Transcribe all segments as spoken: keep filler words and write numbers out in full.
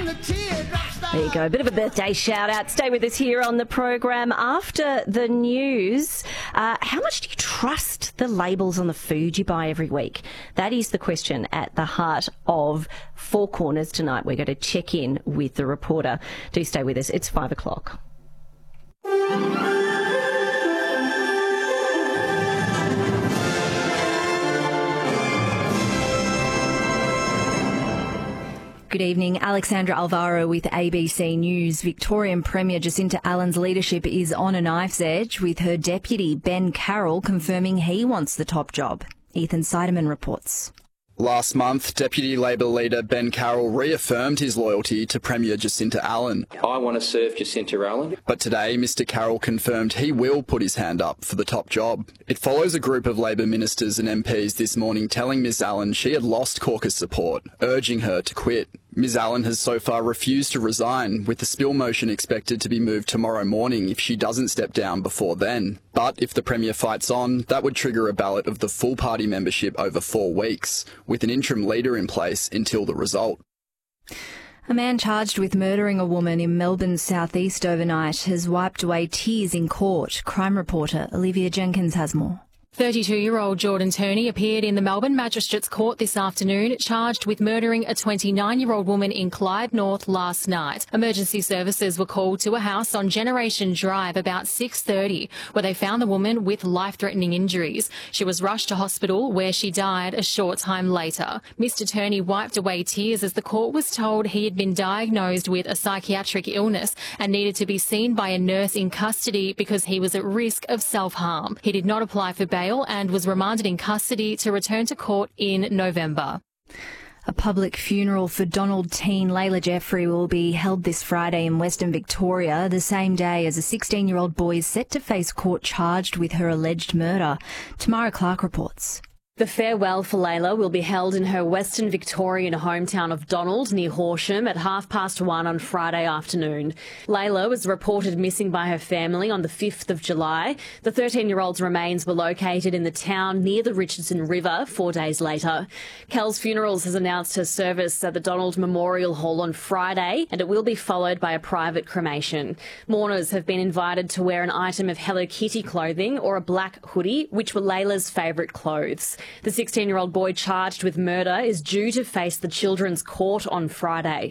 There you go, a bit of a birthday shout out. Stay with us here on the program after the news. Uh, how much do you trust the labels on the food you buy every week? That is the question at the heart of Four Corners tonight. We're going to check in with the reporter. Do stay with us. It's five o'clock. Good evening. Alexandra Alvaro with A B C News. Victorian Premier Jacinta Allen's leadership is on a knife's edge, with her deputy Ben Carroll confirming he wants the top job. Ethan Seidemann reports. Last month, Deputy Labor leader Ben Carroll reaffirmed his loyalty to Premier Jacinta Allen. I want to serve Jacinta Allen. But today, Mr Carroll confirmed he will put his hand up for the top job. It follows a group of Labor ministers and M Ps this morning telling Ms Allen she had lost caucus support, urging her to quit. Ms Allen has so far refused to resign, with the spill motion expected to be moved tomorrow morning if she doesn't step down before then. But if the Premier fights on, that would trigger a ballot of the full party membership over four weeks, with an interim leader in place until the result. A man charged with murdering a woman in Melbourne's southeast overnight has wiped away tears in court. Crime reporter Olivia Jenkins has more. thirty-two-year-old Jordan Turney appeared in the Melbourne Magistrates Court this afternoon, charged with murdering a twenty-nine-year-old woman in Clyde North last night. Emergency services were called to a house on Generation Drive about six thirty, where they found the woman with life-threatening injuries. She was rushed to hospital, where she died a short time later. Mister Turney wiped away tears as the court was told he had been diagnosed with a psychiatric illness and needed to be seen by a nurse in custody because he was at risk of self-harm. He did not apply for bail and was remanded in custody to return to court in November. A public funeral for Donald teen Layla Jeffrey will be held this Friday in Western Victoria, the same day as a sixteen-year-old boy is set to face court charged with her alleged murder. Tamara Clark reports. The farewell for Layla will be held in her Western Victorian hometown of Donald, near Horsham, at half past one on Friday afternoon. Layla was reported missing by her family on the fifth of July. The thirteen-year-old's remains were located in the town near the Richardson River four days later. Kells Funerals has announced her service at the Donald Memorial Hall on Friday, and it will be followed by a private cremation. Mourners have been invited to wear an item of Hello Kitty clothing or a black hoodie, which were Layla's favourite clothes. The sixteen-year-old boy charged with murder is due to face the Children's Court on Friday.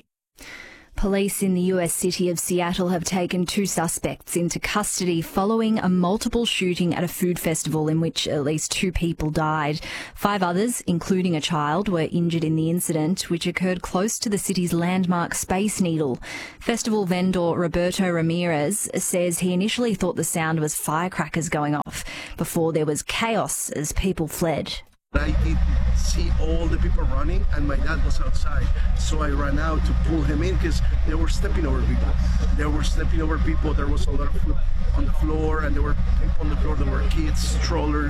Police in the U S city of Seattle have taken two suspects into custody following a multiple shooting at a food festival in which at least two people died. Five others, including a child, were injured in the incident, which occurred close to the city's landmark Space Needle. Festival vendor Roberto Ramirez says he initially thought the sound was firecrackers going off before there was chaos as people fled. I did see all the people running, and my dad was outside, so I ran out to pull him in because they were stepping over people. They were stepping over people. There was a lot of food on the floor, and there were people on the floor. There were kids, strollers.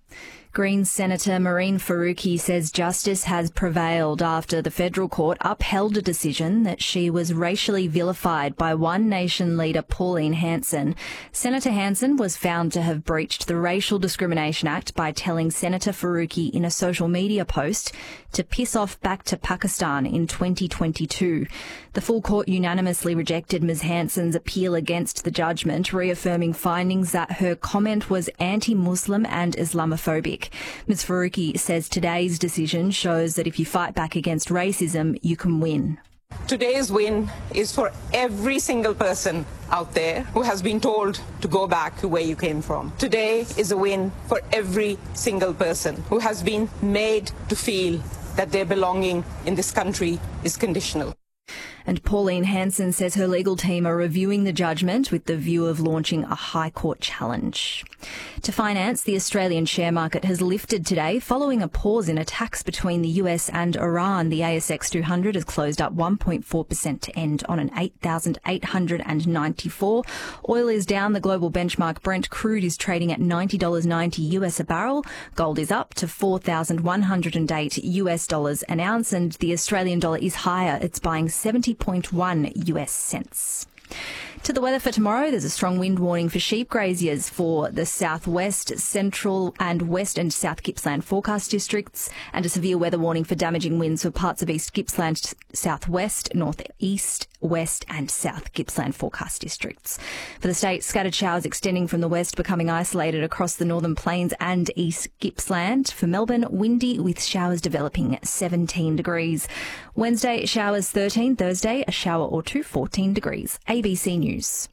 Greens Senator Maureen Faruqi says justice has prevailed after the federal court upheld a decision that she was racially vilified by One Nation leader Pauline Hanson. Senator Hanson was found to have breached the Racial Discrimination Act by telling Senator Faruqi in a social media post to piss off back to Pakistan in twenty twenty-two. The full court unanimously rejected Miz Hanson's appeal against the judgment, reaffirming findings that her comment was anti-Muslim and Islamophobic. Miz Faruqi says today's decision shows that if you fight back against racism, you can win. Today's win is for every single person out there who has been told to go back to where you came from. Today is a win for every single person who has been made to feel that their belonging in this country is conditional. And Pauline Hanson says her legal team are reviewing the judgment with the view of launching a High Court challenge. To finance, the Australian share market has lifted today following a pause in attacks between the U S and Iran. The A S X two hundred has closed up one point four percent to end on an eight thousand eight hundred ninety-four. Oil is down. The global benchmark Brent crude is trading at ninety dollars ninety U S a barrel. Gold is up to four thousand one hundred eight U S dollars an ounce, and the Australian dollar is higher. It's buying seventy point one U S cents. To the weather for tomorrow, there's a strong wind warning for sheep graziers for the southwest, central and west and south Gippsland forecast districts, and a severe weather warning for damaging winds for parts of east Gippsland, southwest, northeast, west and south Gippsland forecast districts. For the state, scattered showers extending from the west becoming isolated across the northern plains and east Gippsland. For Melbourne, windy with showers developing at seventeen degrees. Wednesday, showers thirteen. Thursday, a shower or two, fourteen degrees. A B C News.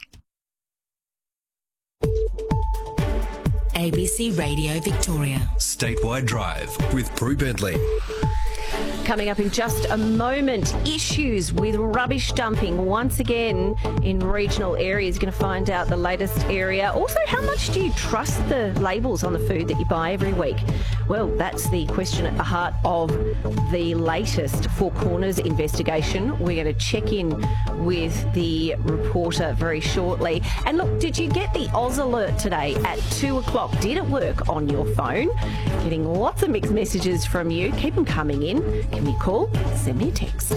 A B C Radio Victoria. Statewide Drive with Prue Bentley. Coming up in just a moment, issues with rubbish dumping once again in regional areas. You're going to find out the latest area. Also, how much do you trust the labels on the food that you buy every week? Well, that's the question at the heart of the latest Four Corners investigation. We're going to check in with the reporter very shortly. And look, did you get the Oz alert today at two o'clock? Did it work on your phone? Getting lots of mixed messages from you. Keep them coming in. Give me a call, send me a text.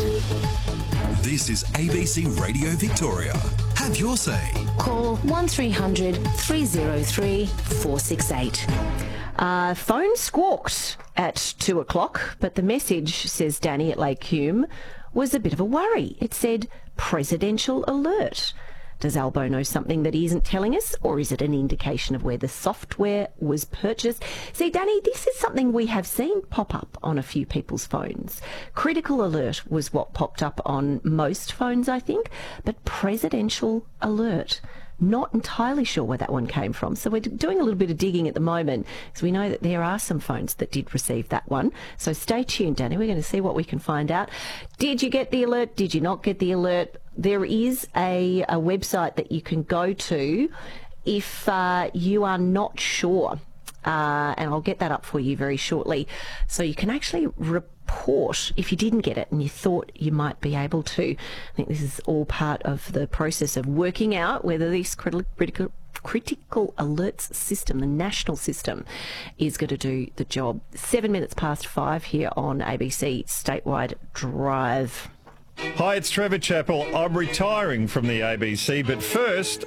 This is A B C Radio Victoria. Have your say. Call one three hundred three oh three four six eight. Uh, phone squawked at two o'clock, but the message, says Danny at Lake Hume, was a bit of a worry. It said, presidential alert. Does Albo know something that he isn't telling us, or is it an indication of where the software was purchased? See, Danny, this is something we have seen pop up on a few people's phones. Critical alert was what popped up on most phones, I think, but presidential alert. Not entirely sure where that one came from. So we're doing a little bit of digging at the moment, because we know that there are some phones that did receive that one. So stay tuned, Danny. We're going to see what we can find out. Did you get the alert? Did you not get the alert? There is a, a website that you can go to if uh, you are not sure. Uh, and I'll get that up for you very shortly. So you can actually report if you didn't get it and you thought you might be able to. I think this is all part of the process of working out whether this critical critical alerts system, the national system, is going to do the job. Seven minutes past five here on A B C Statewide Drive. Hi, it's Trevor Chappell. I'm retiring from the A B C, but first,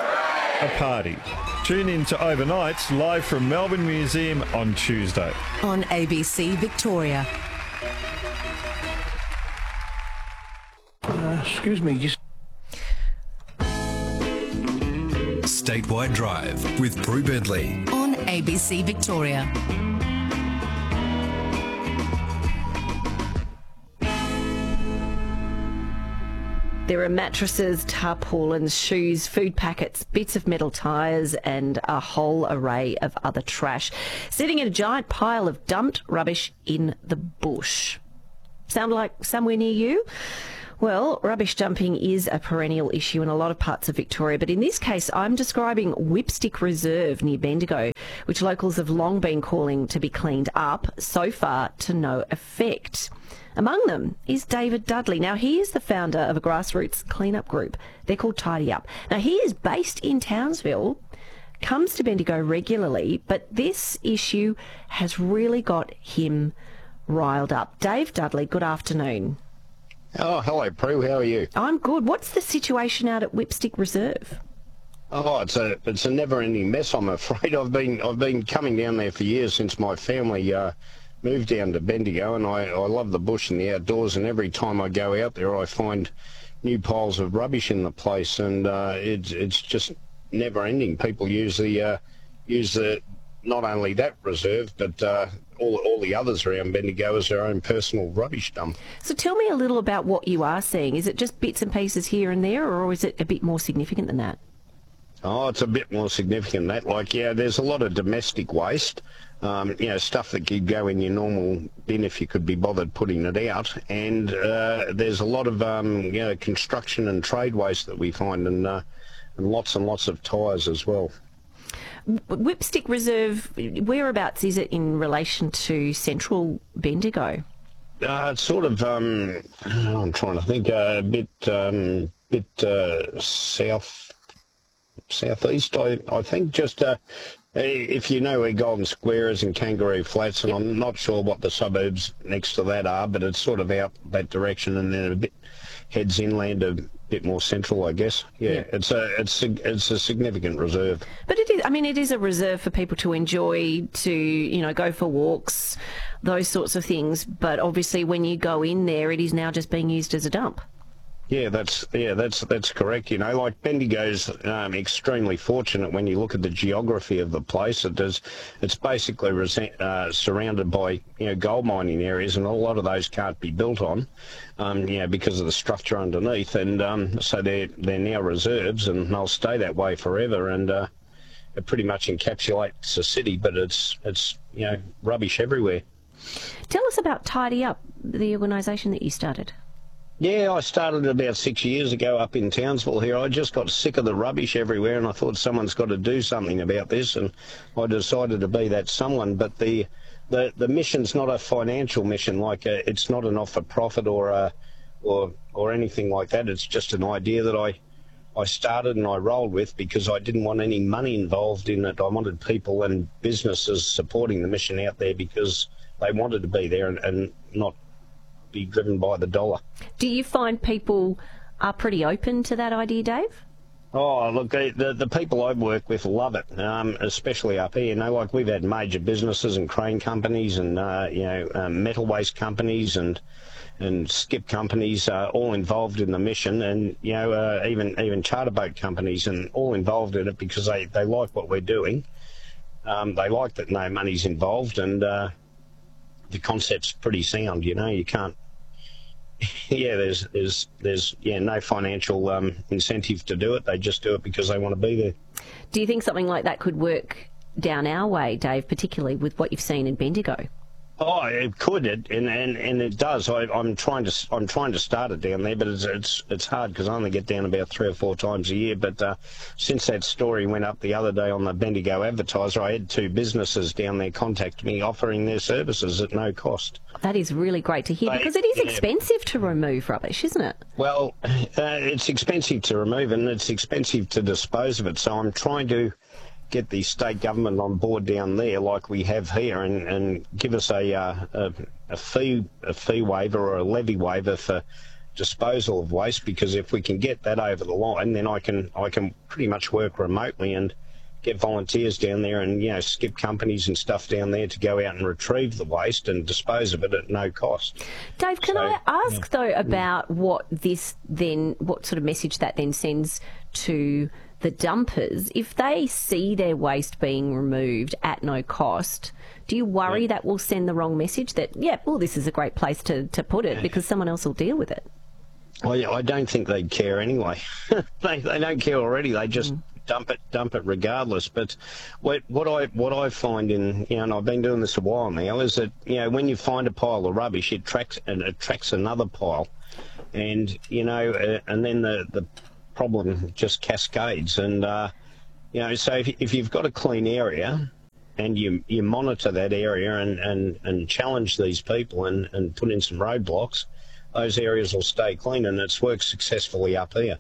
a party. Tune in to Overnights live from Melbourne Museum on Tuesday. On A B C Victoria. Uh, excuse me, just... Statewide Drive with Prue Bentley. On A B C Victoria. There are mattresses, tarpaulins, shoes, food packets, bits of metal tyres and a whole array of other trash sitting in a giant pile of dumped rubbish in the bush. Sound like somewhere near you? Well, rubbish dumping is a perennial issue in a lot of parts of Victoria, but in this case I'm describing Whipstick Reserve near Bendigo, which locals have long been calling to be cleaned up, so far to no effect. Among them is David Dudley. Now, he is the founder of a grassroots cleanup group. They're called Tidy Up. Now, he is based in Townsville, comes to Bendigo regularly, but this issue has really got him riled up. Dave Dudley, good afternoon. Oh, hello, Prue. How are you? I'm good. What's the situation out at Whipstick Reserve? Oh, it's a it's a never-ending mess, I'm afraid. I've been I've been coming down there for years since my family uh, moved down to Bendigo, and I, I love the bush and the outdoors, and every time I go out there I find new piles of rubbish in the place, and uh, it's it's just never-ending. People use the uh, use the not only that reserve, but uh, all all the others around Bendigo as their own personal rubbish dump. So tell me a little about what you are seeing. Is it just bits and pieces here and there, or is it a bit more significant than that? Oh, it's a bit more significant than that. Like, yeah, there's a lot of domestic waste, um, you know, stuff that could go in your normal bin if you could be bothered putting it out. And uh, there's a lot of, um, you know, construction and trade waste that we find, and, uh, and lots and lots of tyres as well. Whipstick Reserve, whereabouts is it in relation to central Bendigo? Uh, it's sort of, um, I'm trying to think, uh, a bit, um, bit uh, south... southeast, I, I think, just uh, If you know where Golden Square is and Kangaroo Flats, and yep. I'm not sure what the suburbs next to that are, but it's sort of out that direction, and then a bit heads inland, a bit more central, I guess. Yeah, yeah. it's a it's a, it's a significant reserve. But it is. I mean, it is a reserve for people to enjoy, to you know, go for walks, those sorts of things. But obviously, when you go in there, it is now just being used as a dump. Yeah, that's yeah, that's that's correct. You know, like Bendigo's um, extremely fortunate when you look at the geography of the place. It does, it's basically uh, surrounded by you know gold mining areas, and a lot of those can't be built on, um, you know, because of the structure underneath. And um, so they're they're now reserves, and they'll stay that way forever. And uh, it pretty much encapsulates the city, but it's it's you know rubbish everywhere. Tell us about Tidy Up, the organisation that you started. Yeah, I started about six years ago up in Townsville here. I just got sick of the rubbish everywhere, and I thought someone's got to do something about this, and I decided to be that someone. But the the, the mission's not a financial mission, like a, it's not an not-for-profit or a, or or anything like that. It's just an idea that I I started and I rolled with because I didn't want any money involved in it. I wanted people and businesses supporting the mission out there because they wanted to be there and, and not be driven by the dollar. Do you find people are pretty open to that idea, Dave? Oh, look, the the people I work with love it, um, especially up here. You know, like we've had major businesses and crane companies and, uh, you know, um, metal waste companies and and skip companies uh, all involved in the mission, and, you know, uh, even even charter boat companies, and all involved in it because they, they like what we're doing. Um, they like that no money's involved, and uh, the concept's pretty sound, you know. You can't Yeah, there's there's there's yeah no financial um, incentive to do it. They just do it because they want to be there. Do you think something like that could work down our way, Dave, particularly with what you've seen in Bendigo? Oh, it could, it, and, and and it does. I, I'm trying to I'm trying to start it down there, but it's it's it's hard because I only get down about three or four times a year. But uh, since that story went up the other day on the Bendigo Advertiser, I had two businesses down there contact me offering their services at no cost. That is really great to hear they, because it is yeah. expensive to remove rubbish, isn't it? Well, uh, it's expensive to remove and it's expensive to dispose of it. So I'm trying to get the state government on board down there like we have here, and, and give us a, uh, a a fee a fee waiver or a levy waiver for disposal of waste, because if we can get that over the line, then I can I can pretty much work remotely and get volunteers down there and, you know, skip companies and stuff down there to go out and retrieve the waste and dispose of it at no cost. Dave, can so, I ask yeah. though about what this then, what sort of message that then sends to the dumpers? If they see their waste being removed at no cost, do you worry yeah. that will send the wrong message that, yeah, well, this is a great place to, to put it because someone else will deal with it? Well, yeah, I don't think they'd care anyway. they, they don't care already. They just mm. dump it, dump it regardless. But what, what I what I find in, you know, and I've been doing this a while now, is that, you know, when you find a pile of rubbish, it tracks and it attracts another pile, and you know, uh, and then the the problem just cascades. And uh, you know, so if, if you've got a clean area and you you monitor that area and and and challenge these people and and put in some roadblocks, those areas will stay clean, and it's worked successfully up here.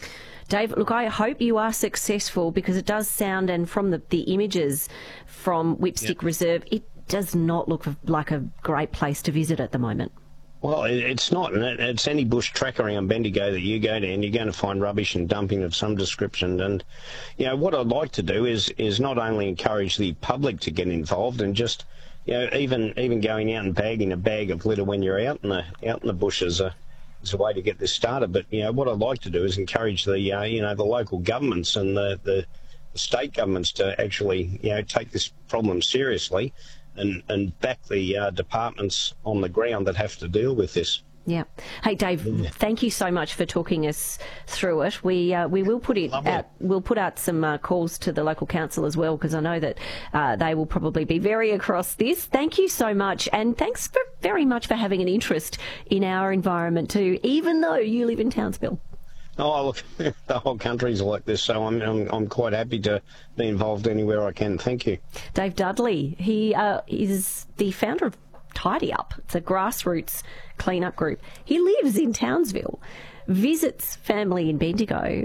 Dave, look, I hope you are successful, because it does sound, and from the, the images from Whipstick yep. Reserve, it does not look like a great place to visit at the moment. Well, it, it's not, and it, it's any bush track around Bendigo that you go to, and you're going to find rubbish and dumping of some description. And, you know, what I'd like to do is is not only encourage the public to get involved and just, you know, even even going out and bagging a bag of litter when you're out in the out in the bushes uh, is a way to get this started. But, you know, what I'd like to do is encourage the uh, you know the local governments and the, the the state governments to actually, you know, take this problem seriously and and back the uh, departments on the ground that have to deal with this. Yeah. Hey, Dave, yeah. thank you so much for talking us through it. We uh, we will put it out, we'll put out some uh, calls to the local council as well, because I know that uh, they will probably be very across this. Thank you so much, and thanks for, very much for having an interest in our environment too, even though you live in Townsville. Oh, look, the whole country's like this, so I'm, I'm I'm quite happy to be involved anywhere I can. Thank you. Dave Dudley, he uh, is the founder of Tidy Up. It's a grassroots clean-up group. He lives in Townsville, visits family in Bendigo,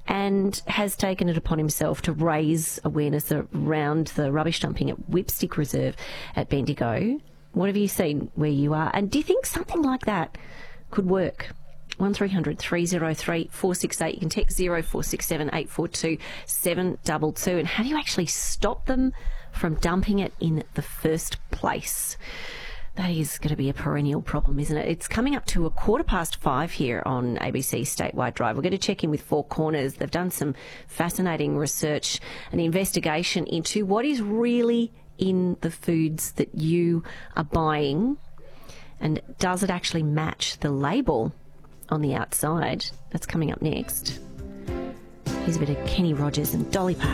and has taken it upon himself to raise awareness around the rubbish dumping at Whipstick Reserve at Bendigo. What have you seen where you are? And do you think something like that could work? one three hundred three oh three four six eight. You can text zero four six seven eight four two seven two two. And how do you actually stop them from dumping it in the first place? That is going to be a perennial problem, isn't it? It's coming up to a quarter past five here on A B C Statewide Drive. We're going to check in with Four Corners. They've done some fascinating research and investigation into what is really in the foods that you are buying, and does it actually match the label on the outside? That's coming up next. Here's a bit of Kenny Rogers and Dolly Parton.